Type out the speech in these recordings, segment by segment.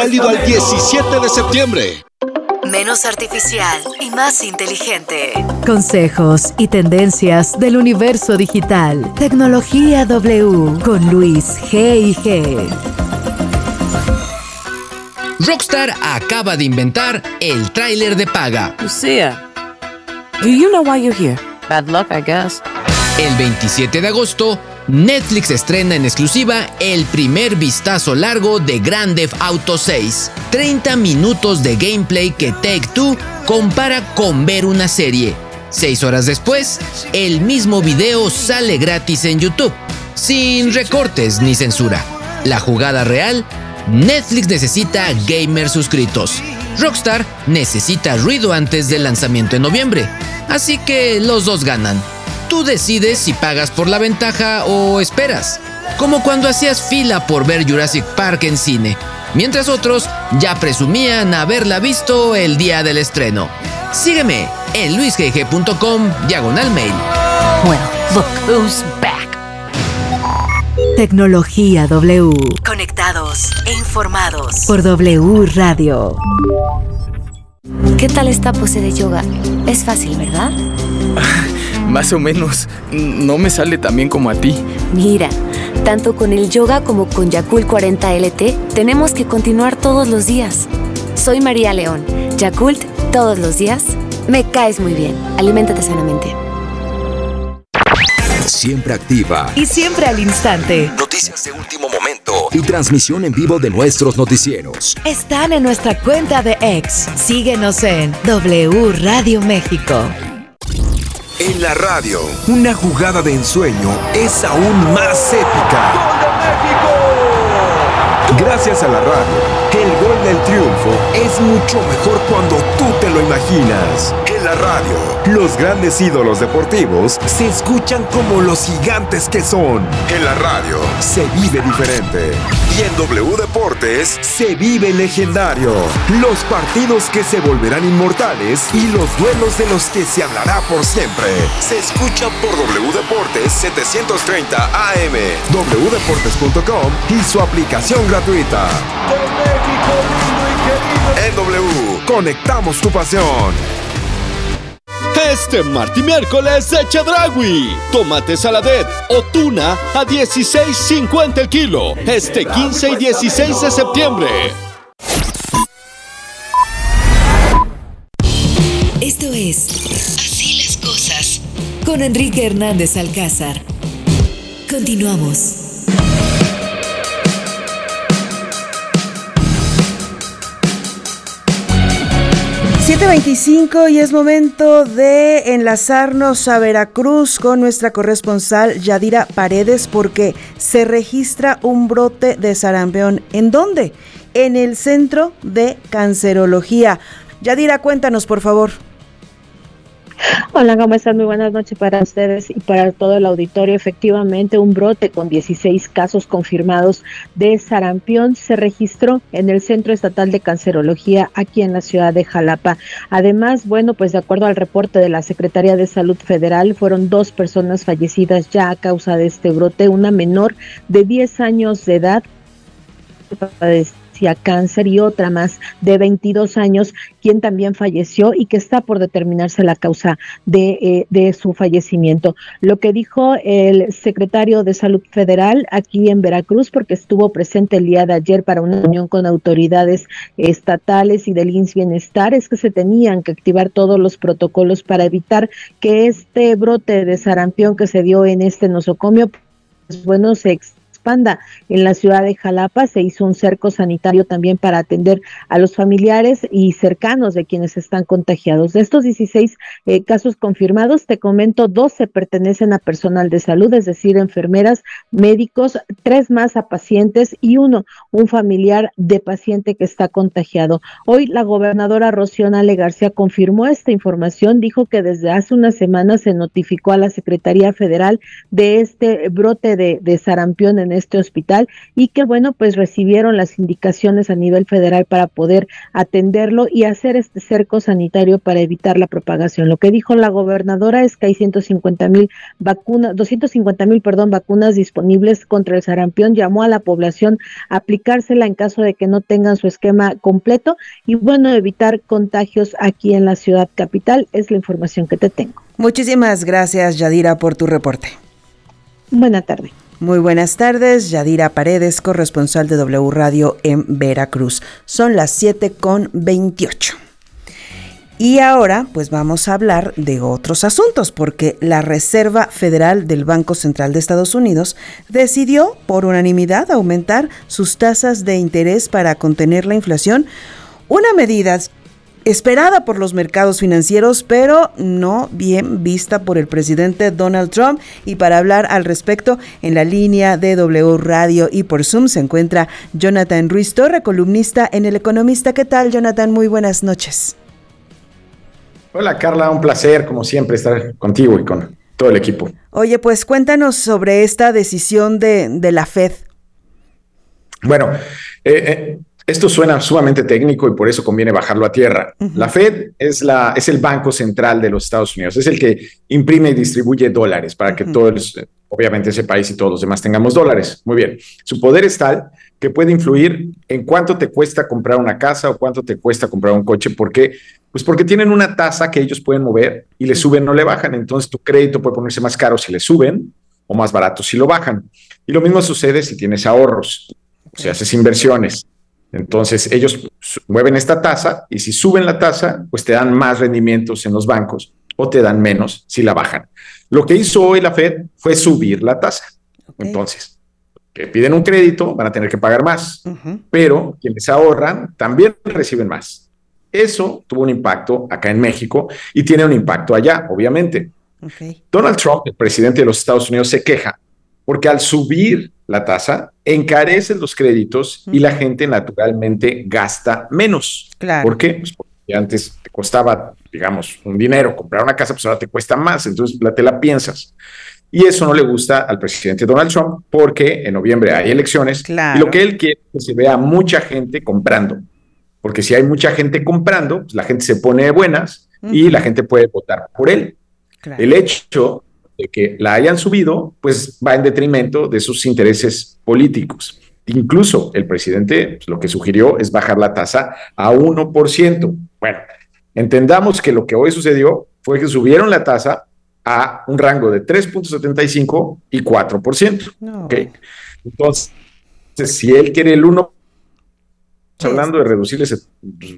válido al 17 de septiembre. Menos artificial y más inteligente. Consejos y tendencias del universo digital. Tecnología W con Luis G&G. Rockstar acaba de inventar el tráiler de paga. Lucia, do you know why you're here? Bad luck, I guess. El 27 de agosto, Netflix estrena en exclusiva el primer vistazo largo de Grand Theft Auto 6. 30 minutos de gameplay que Take-Two compara con ver una serie. 6 horas después, el mismo video sale gratis en YouTube, sin recortes ni censura. La jugada real: Netflix necesita gamers suscritos. Rockstar necesita ruido antes del lanzamiento en noviembre. Así que los dos ganan. Tú decides si pagas por la ventaja o esperas. Como cuando hacías fila por ver Jurassic Park en cine, mientras otros ya presumían haberla visto el día del estreno. Sígueme en luisgg.com/mail. Well, look who's back. Tecnología W. Conectados e informados Por W Radio. ¿Qué tal esta pose de yoga? Es fácil, ¿verdad? Más o menos. No me sale tan bien como a ti. Mira, tanto con el yoga como con Yakult 40 LT, tenemos que continuar todos los días. Soy María León. Yakult, todos los días. Me caes muy bien. Aliméntate sanamente. Siempre activa Y siempre al instante. noticias de último momento y transmisión en vivo de nuestros noticieros. Están en nuestra cuenta de X. Síguenos en W Radio México. En la radio, una jugada de ensueño es aún más épica. ¡Gol de México! Gracias a la radio, el gol del triunfo es mucho mejor cuando tú te lo imaginas. En la radio, los grandes ídolos deportivos se escuchan como los gigantes que son. En la radio, se vive diferente. Y en W Deportes, se vive legendario. Los partidos que se volverán inmortales y los duelos de los que se hablará por siempre. Se escuchan por W Deportes 730 AM, wdeportes.com y su aplicación gratuita. En W, conectamos tu pasión. Este martes y miércoles de Chedraui. Tomate saladet o tuna a $16.50 el kilo. Este 15 y 16 de septiembre. Esto es Así las cosas con Enrique Hernández Alcázar. Continuamos. 7:25 y es momento de enlazarnos a Veracruz con nuestra corresponsal Yadira Paredes, porque se registra un brote de sarampión. ¿En dónde? En el Centro de Cancerología. Yadira, cuéntanos, por favor. Hola, ¿cómo están? Muy buenas noches para ustedes y para todo el auditorio. Efectivamente, un brote con 16 casos confirmados de sarampión se registró en el Centro Estatal de Cancerología aquí en la ciudad de Jalapa. Además, bueno, pues de acuerdo al reporte de la Secretaría de Salud Federal, fueron 2 personas fallecidas ya a causa de este brote, una menor de 10 años de edad cáncer y otra más de 22 años, quien también falleció y que está por determinarse la causa de su fallecimiento. Lo que dijo el secretario de Salud Federal aquí en Veracruz, porque estuvo presente el día de ayer para una reunión con autoridades estatales y del IMSS Bienestar, es que se tenían que activar todos los protocolos para evitar que este brote de sarampión que se dio en este nosocomio, pues bueno, se expanda en la ciudad de Jalapa. Se hizo un cerco sanitario también para atender a los familiares y cercanos de quienes están contagiados. De estos 16 casos confirmados, te comento, 12 pertenecen a personal de salud, es decir, enfermeras, médicos, 3 más a pacientes y un familiar de paciente que está contagiado. Hoy la gobernadora Rocío Nale García confirmó esta información, dijo que desde hace una semana se notificó a la Secretaría Federal de este brote de sarampión en este hospital y que bueno, pues recibieron las indicaciones a nivel federal para poder atenderlo y hacer este cerco sanitario para evitar la propagación. Lo que dijo la gobernadora es que hay 250,000 vacunas disponibles contra el sarampión. Llamó a la población a aplicársela en caso de que no tengan su esquema completo y bueno, evitar contagios aquí en la ciudad capital. Es la información que te tengo. Muchísimas gracias, Yadira, por tu reporte. Buena tarde. Muy buenas tardes, Yadira Paredes, corresponsal de W Radio en Veracruz. Son las 7:28. Y ahora, pues vamos a hablar de otros asuntos, porque la Reserva Federal del Banco Central de Estados Unidos decidió por unanimidad aumentar sus tasas de interés para contener la inflación, una medida esperada por los mercados financieros, pero no bien vista por el presidente Donald Trump. Y para hablar al respecto, en la línea de W Radio y por Zoom se encuentra Jonathan Ruiz Torre, columnista en El Economista. ¿Qué tal, Jonathan? Muy buenas noches. Hola, Carla, un placer, como siempre, estar contigo y con todo el equipo. Oye, pues cuéntanos sobre esta decisión de la Fed. Bueno, esto suena sumamente técnico y por eso conviene bajarlo a tierra. Uh-huh. La Fed es el Banco Central de los Estados Unidos, es el que imprime y distribuye dólares para que todos, obviamente ese país y todos los demás tengamos dólares. Muy bien. Su poder es tal que puede influir en cuánto te cuesta comprar una casa o cuánto te cuesta comprar un coche. ¿Por qué? Pues porque tienen una tasa que ellos pueden mover y le suben o le bajan. Entonces tu crédito puede ponerse más caro si le suben o más barato si lo bajan. Y lo mismo sucede si tienes ahorros, o sea, haces inversiones. Entonces ellos mueven esta tasa y si suben la tasa, pues te dan más rendimientos en los bancos o te dan menos si la bajan. Lo que hizo hoy la Fed fue subir la tasa. Okay. Entonces, que piden un crédito van a tener que pagar más, pero quienes ahorran también reciben más. Eso tuvo un impacto acá en México y tiene un impacto allá, obviamente. Okay. Donald Trump, el presidente de los Estados Unidos, se queja porque al subir la tasa, encarecen los créditos y la gente naturalmente gasta menos. Claro. ¿Por qué? Pues porque antes te costaba, digamos, un dinero comprar una casa, pues ahora te cuesta más, entonces te la piensas. Y eso no le gusta al presidente Donald Trump porque en noviembre hay elecciones. Claro. Y lo que él quiere es que se vea mucha gente comprando. Porque si hay mucha gente comprando, pues la gente se pone de buenas y la gente puede votar por él. Claro. El hecho de que la hayan subido, pues va en detrimento de sus intereses políticos. Incluso el presidente, pues, lo que sugirió es bajar la tasa a 1%. Bueno, entendamos que lo que hoy sucedió fue que subieron la tasa a un rango de 3.75 y 4%. No. ¿Okay? Entonces, si él quiere el 1%, estamos hablando de reducirles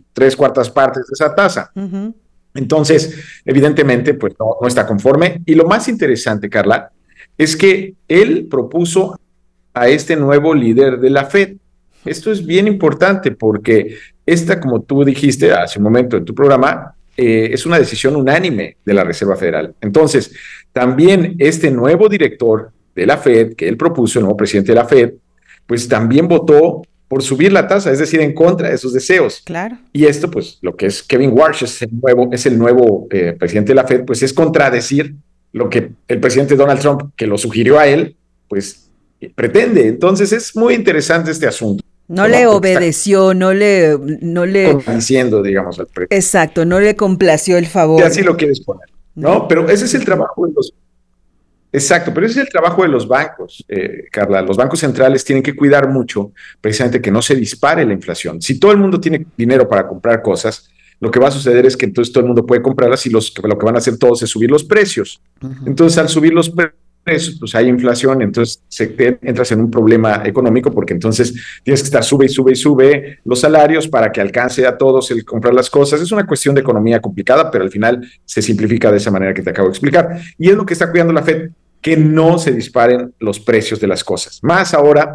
3/4 partes de esa tasa. Entonces, evidentemente, pues no está conforme. Y lo más interesante, Carla, es que él propuso a este nuevo líder de la Fed. Esto es bien importante porque esta, como tú dijiste hace un momento en tu programa, es una decisión unánime de la Reserva Federal. Entonces, también este nuevo director de la Fed, que él propuso, el nuevo presidente de la Fed, pues también votó por subir la tasa, es decir, en contra de sus deseos. Claro. Y esto, pues, lo que es Kevin Warsh, es el nuevo presidente de la Fed, pues es contradecir lo que el presidente Donald Trump, que lo sugirió a él, pues pretende. Entonces es muy interesante este asunto. No le obedeció, no le contradiciendo, digamos, al presidente. Exacto, no le complació el favor. Y así lo quieres poner, ¿no? Pero ese es el trabajo de los... Exacto, pero ese es el trabajo de los bancos, Carla. Los bancos centrales tienen que cuidar mucho precisamente que no se dispare la inflación. Si todo el mundo tiene dinero para comprar cosas, lo que va a suceder es que entonces todo el mundo puede comprarlas y lo que van a hacer todos es subir los precios. Entonces, al subir los precios, pues hay inflación, entonces entras en un problema económico porque entonces tienes que estar sube y sube los salarios para que alcance a todos el comprar las cosas. Es una cuestión de economía complicada, pero al final se simplifica de esa manera que te acabo de explicar. Y es lo que está cuidando la Fed, que no se disparen los precios de las cosas. Más ahora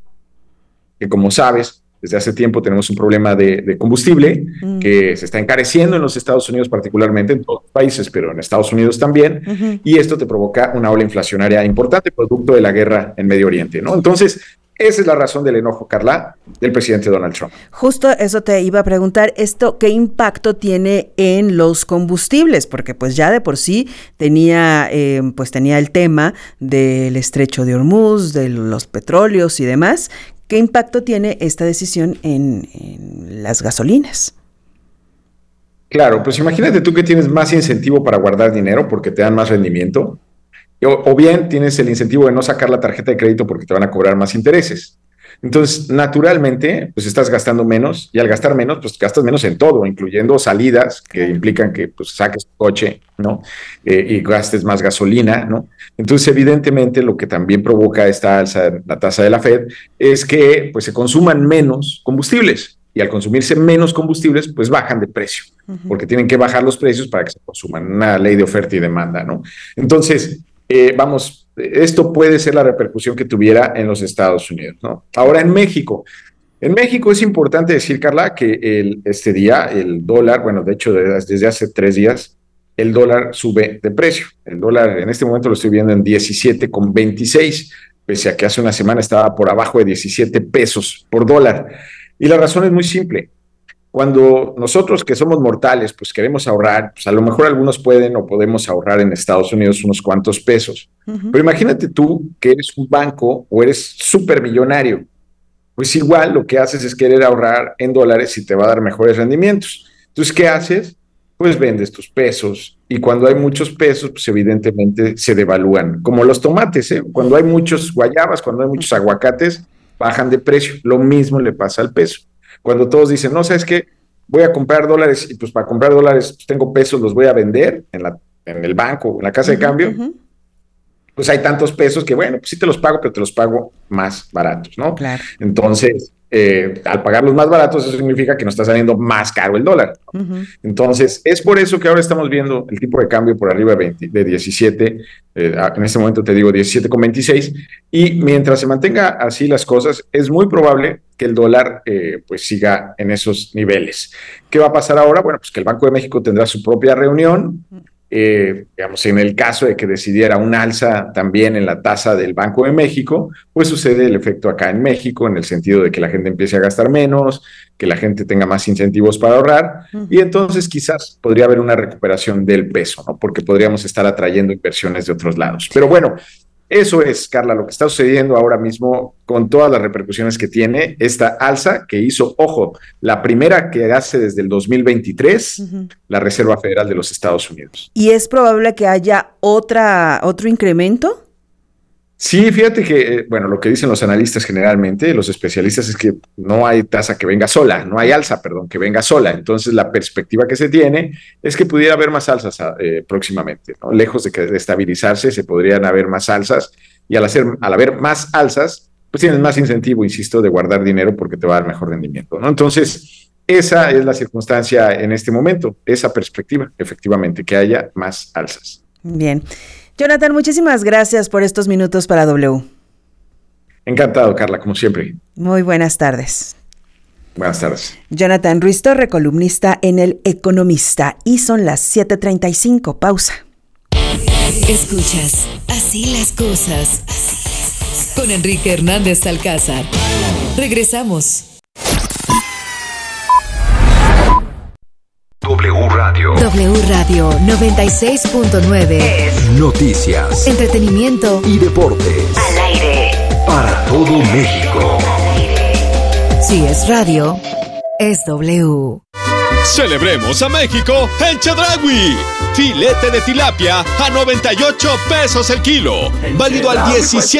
que, como sabes, desde hace tiempo tenemos un problema de combustible que se está encareciendo en los Estados Unidos, particularmente en todos los países, pero en Estados Unidos también, y esto te provoca una ola inflacionaria importante producto de la guerra en Medio Oriente, ¿no? Entonces, Esa es la razón del enojo, Carla, del presidente Donald Trump. Justo eso te iba a preguntar, ¿qué impacto tiene en los combustibles? Porque pues ya de por sí tenía el tema del estrecho de Hormuz, de los petróleos y demás. ¿Qué impacto tiene esta decisión en las gasolinas? Claro, pues imagínate tú que tienes más incentivo para guardar dinero porque te dan más rendimiento, o bien tienes el incentivo de no sacar la tarjeta de crédito porque te van a cobrar más intereses. Entonces, naturalmente, pues estás gastando menos, y al gastar menos, pues gastas menos en todo, incluyendo salidas que implican que pues saques tu coche, ¿no? Y gastes más gasolina, ¿no? Entonces, evidentemente, lo que también provoca esta alza en la tasa de la Fed es que pues se consuman menos combustibles. Y al consumirse menos combustibles, pues bajan de precio, porque tienen que bajar los precios para que se consuman. Una ley de oferta y demanda, ¿no? Entonces, esto puede ser la repercusión que tuviera en los Estados Unidos, ¿no? Ahora, en México es importante decir, Carla, que este día el dólar, bueno, de hecho, desde hace 3 días, el dólar sube de precio. El dólar en este momento lo estoy viendo en 17,26, pese a que hace una semana estaba por abajo de 17 pesos por dólar. Y la razón es muy simple. Cuando nosotros que somos mortales, pues queremos ahorrar, pues a lo mejor algunos pueden o podemos ahorrar en Estados Unidos unos cuantos pesos. Pero imagínate tú que eres un banco o eres supermillonario. Pues igual lo que haces es querer ahorrar en dólares y te va a dar mejores rendimientos. Entonces, ¿qué haces? Pues vendes tus pesos. Y cuando hay muchos pesos, pues evidentemente se devalúan. Como los tomates, ¿eh? Cuando hay muchos guayabas, cuando hay muchos aguacates, bajan de precio. Lo mismo le pasa al peso. Cuando todos dicen, no, ¿sabes qué? Voy a comprar dólares y pues para comprar dólares pues tengo pesos, los voy a vender en el banco, en la casa de cambio. Pues hay tantos pesos que, bueno, pues sí te los pago, pero te los pago más baratos, ¿no? Claro. Entonces, al pagarlos más baratos, eso significa que nos está saliendo más caro el dólar. Entonces, es por eso que ahora estamos viendo el tipo de cambio por arriba de 17, en este momento te digo 17,26, y mientras se mantenga así las cosas, es muy probable que el dólar pues siga en esos niveles. ¿Qué va a pasar ahora? Bueno, pues que el Banco de México tendrá su propia reunión. Digamos, en el caso de que decidiera un alza también en la tasa del Banco de México, pues sucede el efecto acá en México, en el sentido de que la gente empiece a gastar menos, que la gente tenga más incentivos para ahorrar, y entonces quizás podría haber una recuperación del peso, ¿no? Porque podríamos estar atrayendo inversiones de otros lados. Pero bueno, eso es, Carla, lo que está sucediendo ahora mismo con todas las repercusiones que tiene esta alza que hizo, ojo, la primera que hace desde el 2023 la Reserva Federal de los Estados Unidos. ¿Y es probable que haya otro incremento? Sí, fíjate que, bueno, lo que dicen los analistas generalmente, los especialistas, es que no hay tasa que venga sola, no hay alza, perdón, que venga sola. Entonces, la perspectiva que se tiene es que pudiera haber más alzas próximamente, ¿no? Lejos de estabilizarse, se podrían haber más alzas, y al haber más alzas, pues tienes más incentivo, insisto, de guardar dinero porque te va a dar mejor rendimiento, ¿no? Entonces, esa es la circunstancia en este momento, esa perspectiva, efectivamente, que haya más alzas. Bien. Jonathan, muchísimas gracias por estos minutos para W. Encantado, Carla, como siempre. Muy buenas tardes. Buenas tardes. Jonathan Ruiz Torre, columnista en El Economista, y son las 7:35. Pausa. Escuchas Así las cosas con Enrique Hernández Alcázar. Regresamos. W Radio. W Radio 96.9. Noticias, Entretenimiento y deportes. Al aire. Para todo México. Si es radio, es W. Celebremos a México en Chedraui. Filete de tilapia a 98 pesos el kilo. Válido al 17